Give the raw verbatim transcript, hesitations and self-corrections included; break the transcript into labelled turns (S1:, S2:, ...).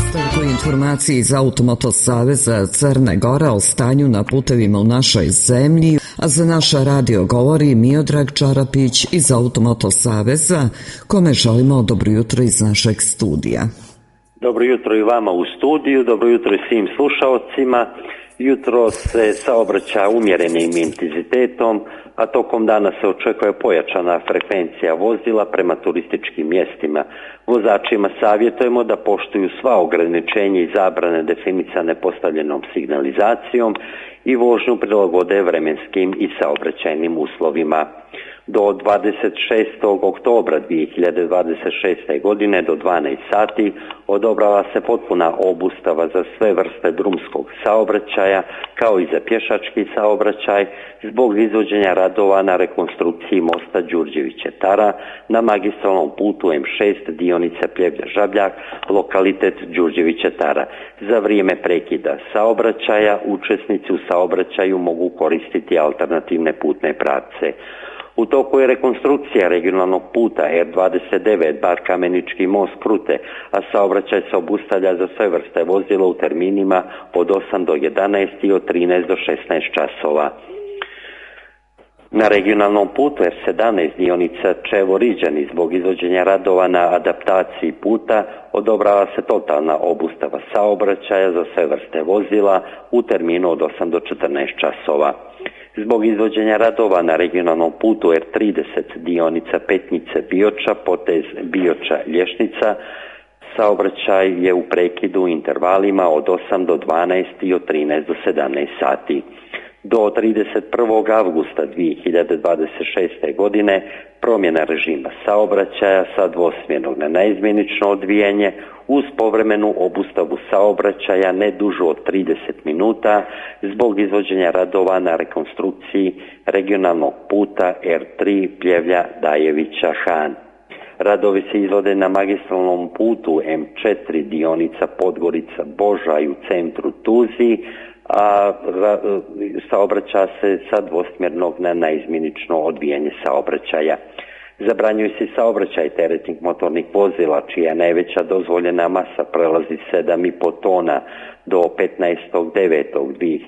S1: Nastavku informacije iz Automoto Saveza Crne Gore o stanju na putevima u našoj zemlji, a za naša radio govori Miodrag Čarapić iz Automoto Saveza, kome želimo dobro jutro iz našeg studija.
S2: Dobro jutro i vama u studiju, dobro jutro i svim slušalcima. Jutro se saobraća umjerenim intenzitetom, a tokom dana se očekuje pojačana frekvencija vozila prema turističkim mjestima. Vozačima savjetujemo da poštuju sva ograničenja i zabrane definicane postavljenom signalizacijom i vožnju prilagode vremenskim i saobraćajnim uslovima. Do dvadeset šestog oktobra dvije hiljade dvadeset šeste. godine do dvanaest sati odobrava se potpuna obustava za sve vrste drumskog saobraćaja kao i za pješački saobraćaj zbog izvođenja radova na rekonstrukciji mosta Đurđević-Tara na magistralnom putu M šest dionica Pljevlja-Žabljak, lokalitet Đurđević-Tara. Za vrijeme prekida saobraćaja učesnici u saobraćaju mogu koristiti alternativne putne pravce. U toku je rekonstrukcija regionalnog puta R dvadeset devet Bar Kamenički most Krute, a saobraćaj se obustavlja za sve vrste vozila u terminima od osam do jedanaest i od trinaest do šesnaest časova. Na regionalnom putu R sedamnaest dionica Čevo-Riđani zbog izvođenja radova na adaptaciji puta odobrava se totalna obustava saobraćaja za sve vrste vozila u terminu od osam do četrnaest časova. Zbog izvođenja radova na regionalnom putu R trideset dionica Petnice-Bioča, potez Bioča-Lješnica, saobraćaj je u prekidu u intervalima od osam do dvanaest i od trinaest do sedamnaest sati. Do trideset prvog avgusta dvije hiljade dvadeset šeste. godine promjena režima saobraćaja sa dvosmjernog na naizmjenično odvijanje uz povremenu obustavu saobraćaja ne dužu od trideset minuta zbog izvođenja radova na rekonstrukciji regionalnog puta R tri Pljevlja-Dajevića-Han. Radovi se izvode na magistralnom putu M četiri dionica Podgorica-Božaj u centru Tuziji, a saobraća se sa dvosmjernog na naizmjenično odvijanje saobraćaja. Zabranjuje se saobraćaj teretnih motornih vozila čija najveća dozvoljena masa prelazi sedam i po tona do petnaestog devetog